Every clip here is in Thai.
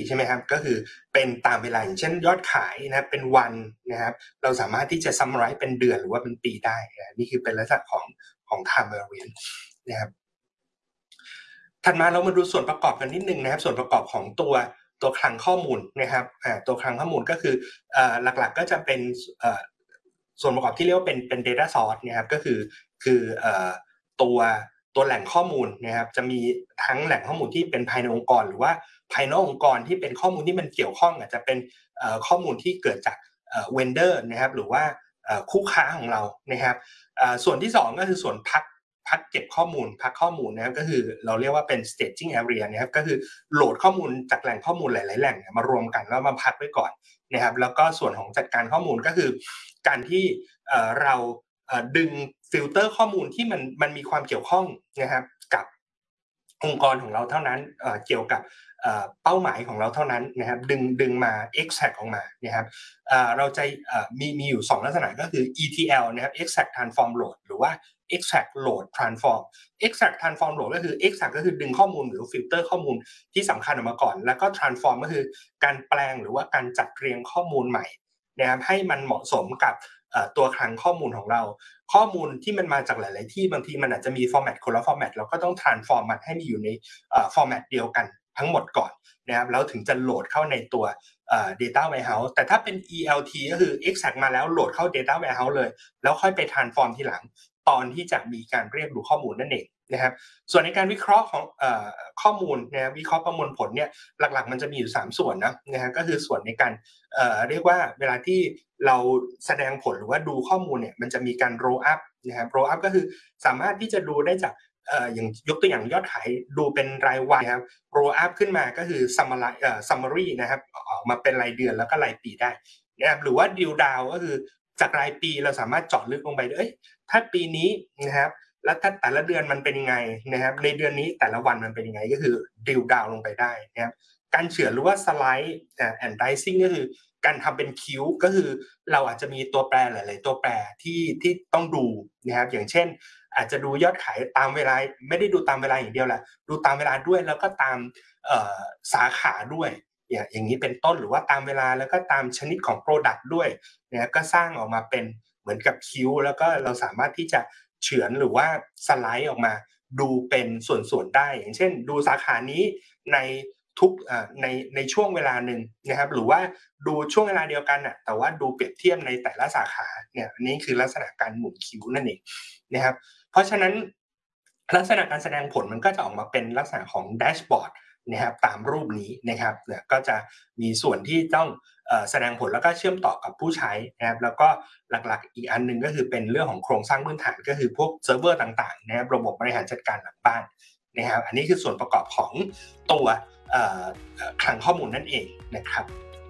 ใช่ไหมครับก็คือเป็นตามเวลาอย่างเช่นยอดขายนะครับเป็นวันนะครับเราสามารถที่จะ summarize เป็นเดือนหรือว่าเป็นปีได้นี่คือเป็นลักษณะของ time variance นะครับถัดมาเรามาดูส่วนประกอบกันนิดนึงนะครับส่วนประกอบของตัวคลังข้อมูลนะครับตัวคลังข้อมูลก็คือหลักๆก็จะเป็นส่วนประกอบที่เรียกว่าเป็น data source นะครับก็คือตัวแหล่งข้อมูลนะครับจะมีทั้งแหล่งข้อมูลที่เป็นภายในองค์กรหรือว่าภายนอกองค์กรที่เป็นข้อมูลที่มันเกี่ยวข้องอาจจะเป็นข้อมูลที่เกิดจากvendor นะครับหรือว่าคู่ค้าของเรานะครับส่วนที่2ก็คือส่วนพักเก็บข้อมูลพักข้อมูลนะครับก็คือเราเรียกว่าเป็น staging area นะครับก็คือโหลดข้อมูลจากแหล่งข้อมูลหลายๆแหล่งมารวมกันแล้วมาพักไว้ก่อนนะครับแล้วก็ส่วนของจัดการข้อมูลก็คือการที่เราดึงฟิลเตอร์ข้อมูลที่มันมีความเกี่ยวข้องนะครับกับองค์กรของเราเท่านั้นเกี่ยวกับเป้าหมายของเราเท่านั้นนะครับดึงมา extract ออกมานะครับเราจะมีอยู่2ลักษณะก็คือ ETL นะครับ extract transform load หรือว่า extract load transform extract transform load ก็คือ extract ก็คือดึงข้อมูลหรือฟิลเตอร์ข้อมูลที่สำคัญออกมาก่อนแล้วก็ transform ก็คือการแปลงหรือว่าการจัดเรียงข้อมูลใหม่นะครับให้มันเหมาะสมกับตัวคลังข้อมูลของเราข้อมูลที่มันมาจากหลายๆที่บางทีมันอาจจะมี format คนละ format เราก็ต้อง transform มันให้มีอยู่ในformat เดียวกันทั้งหมดก่อนนะครับแล้วถึงจะโหลดเข้าในตัวdata warehouse แต่ถ้าเป็น ELT ก็คือ extract มาแล้วโหลดเข้า data warehouse เลยแล้วค่อยไป transform ทีหลังตอนที่จะมีการเรียกดูข้อมูลนั่นเองนะครับส่วนในการวิเคราะห์ของข้อมูลนะวิเคราะห์ประมวลผลเนี่ยหลักๆมันจะมีอยู่3ส่วนนะฮะก็คือส่วนในการเรียกว่าเวลาที่เราแสดงผลหรือว่าดูข้อมูลเนี่ยมันจะมีการ roll up นะครับ roll up ก็คือสามารถที่จะดูได้จากอย่างยกตัวอย่างยอดขายดูเป็นรายวันนะครับ roll up ขึ้นมาก็คือ summary นะครับออกมาเป็นรายเดือนแล้วก็รายปีได้นะครับหรือว่า drill down ก็คือจากรายปีเราสามารถเจาะลึกลงไปได้ถ้าปีนี้นะครับแล้วถ้าแต่ละเดือนมันเป็นยังไงนะครับในเดือนนี้แต่ละวันมันเป็นยังไงก็คือ drill down ลงไปได้นะครับการเฉือนหรือว่าสไลด์and dicing ก็คือการทำเป็นคิ้วก็คือเราอาจจะมีตัวแปรหลายๆตัวแปรที่ต้องดูนะครับอย่างเช่นอาจจะดูยอดขายตามเวลาไม่ได้ดูตามเวลาอย่างเดียวแหละดูตามเวลาด้วยแล้วก็ตามสาขาด้วยอย่างนี้เป็นต้นหรือว่าตามเวลาแล้วก็ตามชนิดของ product ด้วยนะครับก็สร้างออกมาเป็นเหมือนกับคิ้วแล้วก็เราสามารถที่จะเฉือนหรือว่าสไลด์ออกมาดูเป็นส่วนๆได้อย่างเช่นดูสาขานี้ในทุกในช่วงเวลาหนึ่งนะครับหรือว่าดูช่วงเวลาเดียวกันน่ะแต่ว่าดูเปรียบเทียบในแต่ละสาขาเนี่ยอันนี้คือลักษณะการหมุนคิ้วนั่นเองนะครับเพราะฉะนั้นลักษณะการแสดงผลมันก็จะออกมาเป็นลักษณะของแดชบอร์ดนะครับตามรูปนี้นะครับเนี่ยก็จะมีส่วนที่ต้องแสดงผลแล้วก็เชื่อมต่อกับผู้ใช้นะครับแล้วก็หลักๆอีกอันหนึ่งก็คือเป็นเรื่องของโครงสร้างพื้นฐานก็คือพวกเซิร์ฟเวอร์ต่างๆนะครับระบบบริหารจัดการหลังบ้านนะครับอันนี้คือส่วนประกอบของตัวคลังข้อมูลนั่นเองนะครับ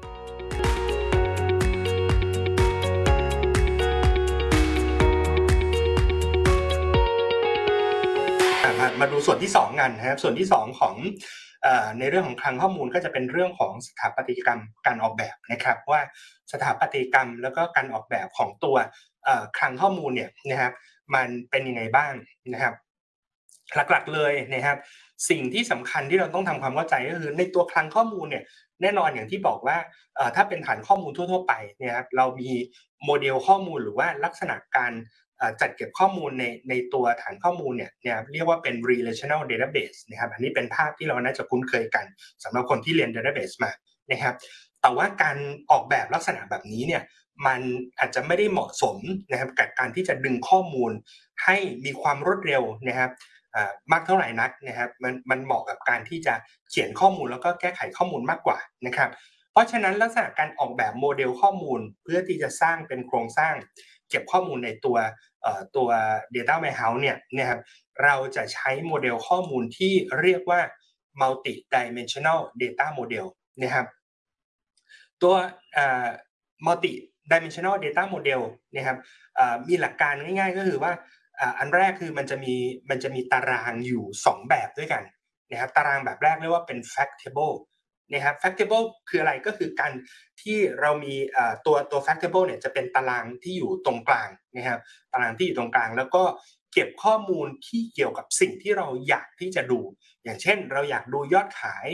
มาดูส่วนที่2กันนะครับส่วนที่2ของในเรื่องของคลังข้อมูลก็จะเป็นเรื่องของสถาปัตยกรรมการออกแบบนะครับว่าสถาปัตยกรรมแล้วก็การออกแบบของตัวคลังข้อมูลเนี่ยนะครับมันเป็นยังไงบ้างนะครับหลักๆเลยนะครับสิ่งที่สำคัญที่เราต้องทำความเข้าใจก็คือในตัวคลังข้อมูลเนี่ยแน่นอนอย่างที่บอกว่าถ้าเป็นฐานข้อมูลทั่วๆไปเนี่ยครับเรามีโมเดลข้อมูลหรือว่าลักษณะการจัดเก็บข้อมูลในตัวฐานข้อมูลเนี่ยเรียกว่าเป็น relational database นะครับอันนี้เป็นภาพที่เราน่าจะคุ้นเคยกันสำหรับคนที่เรียน database มานะครับแต่ว่าการออกแบบลักษณะแบบนี้เนี่ยมันอาจจะไม่ได้เหมาะสมนะครับกับการที่จะดึงข้อมูลให้มีความรวดเร็วนะครับมากเท่าไหร่นักนะครับมันเหมาะกับการที่จะเขียนข้อมูลแล้วก็แก้ไขข้อมูลมากกว่านะครับเพราะฉะนั้นลักษณะการออกแบบโมเดลข้อมูลเพื่อที่จะสร้างเป็นโครงสร้างเก็บข้อมูลในตัว data warehouse เนี่ยนะครับเราจะใช้โมเดลข้อมูลที่เรียกว่า multi dimensional data model นะครับตัวmulti dimensional data model นะครับมีหลักการง่ายๆก็คือว่าอันแรกคือมันจะมีตารางอยู่2แบบด้วยกันนะครับตารางแบบแรกเรียกว่าเป็น fact table นะครับ fact table คืออะไรก็คือการที่เรามีตัว fact table เนี่ยจะเป็นตารางที่อยู่ตรงกลางนะครับตารางที่อยู่ตรงกลางแล้วก็เก็บข้อมูลที่เกี่ยวกับสิ่งที่เราอยากที่จะดูอย่างเช่นเราอยากดูยอดขาย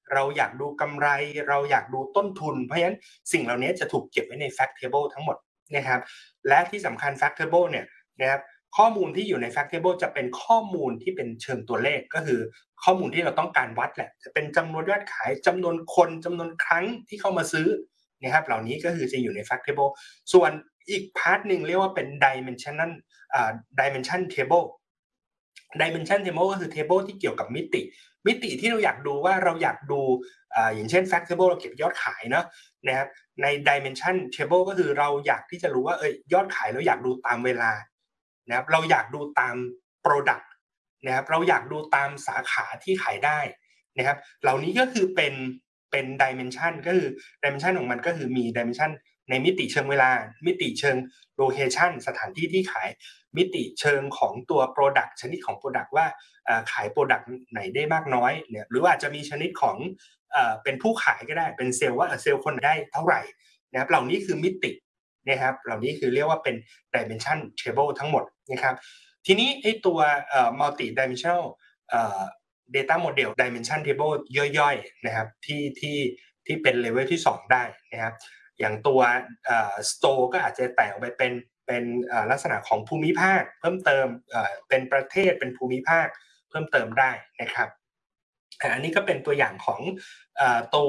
เราอยากดูกำไรเราอยากดูต้นทุนเพราะฉะนั้นสิ่งเหล่านี้จะถูกเก็บไว้ใน fact table ทั้งหมดนะครับและที่สำคัญ fact table เนี่ยนะครับข้อมูลที่อยู่ใน fact table จะเป็นข้อมูลที่เป็นเชิงตัวเลขก็คือข้อมูลที่เราต้องการวัดแหละจะเป็นจำนวนยอดขายจำนวนคนจำนวนครั้งที่เข้ามาซื้อนะครับเหล่านี้ก็คือจะอยู่ใน fact table ส่วนอีกพาร์ทหนึ่งเรียกว่าเป็น dimension table dimension table ก็คือ table ที่เกี่ยวกับมิติที่เราอยากดูว่าเราอยากดูอย่างเช่น fact table เราเก็บยอดขายเนาะนะครับใน dimension table ก็คือเราอยากที่จะรู้ว่ายอดขายเราอยากดูตามเวลานะครับเราอยากดูตาม product นะครับเราอยากดูตามสาขาที่ขายได้นะครับเหล่านี้ก็คือเป็น dimension ก็คือ dimension ของมันก็คือมี dimension ในมิติเชิงเวลามิติเชิง location สถานที่ที่ขายมิติเชิงของตัว product ชนิดของ product ว่าขาย product ไหนได้มากน้อยเนี่ยหรือว่าอาจจะมีชนิดของเป็นผู้ขายก็ได้เป็นเซลล์ว่าเซลล์คนได้เท่าไหร่นะครับเหล่านี้คือมิตินะครับเหล่านี้คือเรียกว่าเป็น dimension table ทั้งหมดนะครับทีนี้ไอ้ตัวmulti dimensional data model dimension table ย่อยๆนะครับที่เป็น level ที่2ได้นะครับอย่างตัว store ก็อาจจะแตกออกไปเป็นลักษณะของภูมิภาคเพิ่มเติมเป็นประเทศเป็นภูมิภาคเพิ่มเติมได้นะครับอันนี้ก็เป็นตัวอย่างของตัว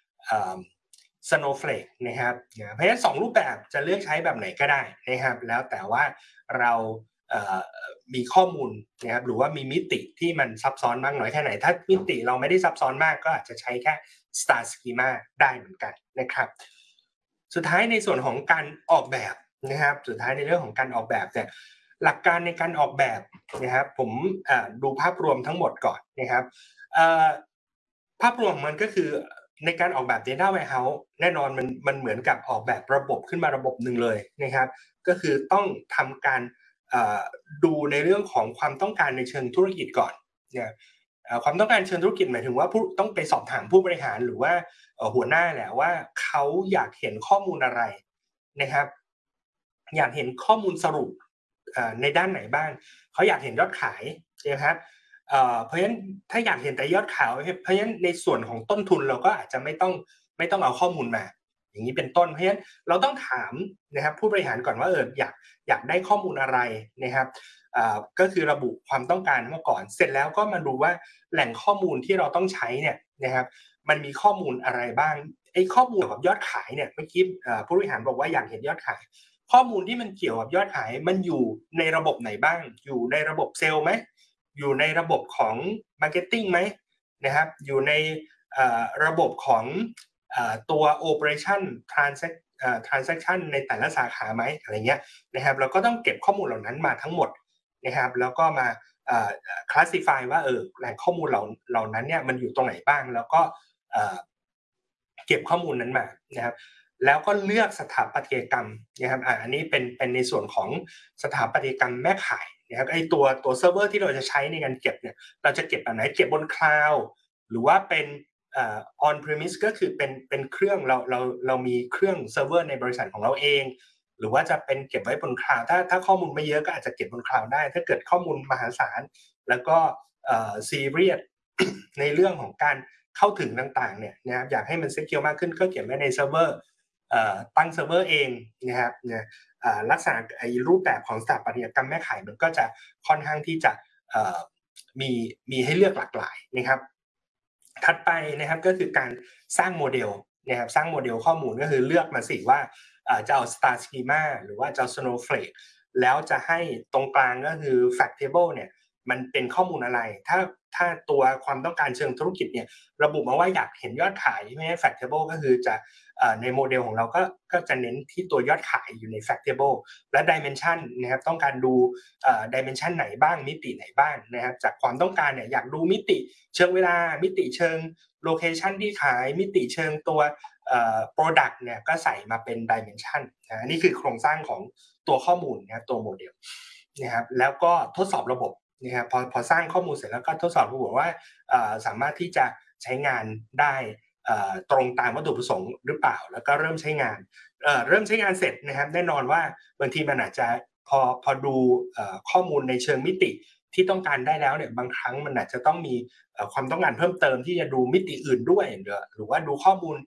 Snowflake นะครับเพราะฉะนั้น2รูปแบบจะเลือกใช้แบบไหนก็ได้นะครับแล้วแต่ว่าเรามีข้อมูลนะครับหรือว่ามีมิติที่มันซับซ้อนมากน้อยแค่ไหนถ้ามิติเราไม่ได้ซับซ้อนมากก็อาจจะใช้แค่ Star Schema ได้เหมือนกันนะครับสุดท้ายในส่วนของการออกแบบนะครับสุดท้ายในเรื่องของการออกแบบเนี่ยหลักการในการออกแบบนะครับผมดูภาพรวมทั้งหมดก่อนนะครับภาพรวมมันก็คือในการออกแบบ Data Warehouse แน่นอนมันเหมือนกับออกแบบระบบขึ้นมาระบบหนึ่งเลยนะครับก็คือต้องทำการดูในเรื่องของความต้องการในเชิงธุรกิจก่อนเนี่ยความต้องการเชิงธุรกิจหมายถึงว่าต้องไปสอบถามผู้บริหารหรือว่าหัวหน้าแหละว่าเขาอยากเห็นข้อมูลอะไรนะครับอยากเห็นข้อมูลสรุปในด้านไหนบ้างเขาอยากเห็นยอดขายนะครับเพราะฉะนั้นถ้าอยากเห็นแต่ยอดขายเพราะฉะนั้นในส่วนของต้นทุนเราก็อาจจะไม่ต้องเอาข้อมูลมาอย่างนี้เป็นต้นเพราะฉะนั้นเราต้องถามนะครับผู้บริหารก่อนว่าอยากได้ข้อมูลอะไรนะครับก็คือระบุความต้องการมาก่อนเสร็จแล้วก็มาดูว่าแหล่งข้อมูลที่เราต้องใช้เนี่ยนะครับมันมีข้อมูลอะไรบ้างไอ้ข้อมูลกับยอดขายเนี่ยเมื่อกี้ผู้บริหารบอกว่าอยากเห็นยอดขายข้อมูลที่มันเกี่ยวกับยอดขายมันอยู่ในระบบไหนบ้างอยู่ในระบบเซลล์ไหมอยู่ในระบบของ marketing ไหมนะครับอยู่ในระบบของตัว operation transaction ในแต่ละสาขาไหมอะไรเงี้ยนะครับเราก็ต้องเก็บข้อมูลเหล่านั้นมาทั้งหมดนะครับแล้วก็มาclassify ว่าแหล่งข้อมูลเหล่านั้นเนี่ยมันอยู่ตรงไหนบ้างแล้วก็เก็บข้อมูลนั้นมานะครับแล้วก็เลือกสถาปัตยกรรมนะครับอันนี้เป็นในส่วนของสถาปัตยกรรมแม่ข่ายนะครับไอ้ตัวเซิร์ฟเวอร์ที่เราจะใช้ในการเก็บเนี่ยเราจะเก็บแบบไหนเก็บบนคลาวด์หรือว่าเป็นon premise ก็คือเป็นเครื่องเรามีเครื่องเซิร์ฟเวอร์ในบริษัทของเราเองหรือว่าจะเป็นเก็บไว้บนคลาวด์ถ้าข้อมูลไม่เยอะก็อาจจะเก็บบนคลาวด์ได้ถ้าเกิดข้อมูลมหาศาลแล้วก็ซีเรียส ในเรื่องของการเข้าถึงต่างๆเนี่ยนะครับอยากให้มัน secure มากขึ้นก็เก็บไว้ในเซิร์ฟเวอร์ตั้งเซิร์ฟเวอร์เองนะครับเนี่ยลักษณะรูปแบบของสถาปัตยกรรมแม่ข่ายมันก็จะค่อนข้างที่จะมีให้เลือกหลากหลายนะครับถัดไปนะครับก็คือการสร้างโมเดลนะครับสร้างโมเดลข้อมูลก็คือเลือกมาสิว่าจะเอา Star Schema หรือว่าจะเอา Snowflake แล้วจะให้ตรงกลางก็คือ Fact Table เนี่ยมันเป็นข้อมูลอะไรถ้าตัวความต้องการเชิงธุรกิจเนี่ยระบุมาว่าอยากเห็นยอดขายไม่ใช่ Fact Table ก็คือจะในโมเดลของเราก็จะเน้นที่ตัวยอดขายอยู่ใน Fact Table และ Dimension นะครับต้องการดู Dimension ไหนบ้างมิติไหนบ้างนะครับจากความต้องการเนี่ยอยากดูมิติเชิงเวลามิติเชิง Location ที่ขายมิติเชิงตัวproduct เนี่ยก็ใส่มาเป็น Dimension นะนี่คือโครงสร้างของตัวข้อมูลนะครับตัวโมเดลนะครับแล้วก็ทดสอบระบบนะครับพอสร้างข้อมูลเสร็จแล้วก็ทดสอบระบบว่าสามารถที่จะใช้งานได้ตรงตามวัตถุประสงค์หรือเปล่าแล้วก็เริ่มใช้งานเริ่มใช้งานเสร็จนะครับแน่นอนว่าบางทีมันอาจจะพอดูข้อมูลในเชิงมิติที่ต้องการได้แล้วเนี่ยบางครั้งมันอาจจะต้องมีความต้องการเพิ่มเติมที่จะดูมิติอื่นด้วยหรือว่าดูข้อมูล